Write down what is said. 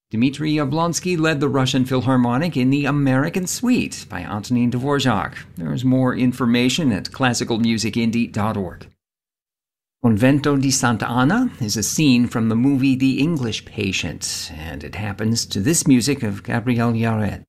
Dmitry Yablonsky led the Russian Philharmonic in the American Suite by Antonin Dvorak. There's more information at classicalmusicindie.org. Convento di Santa Ana is a scene from the movie The English Patient, and it happens to this music of Gabriel Yared.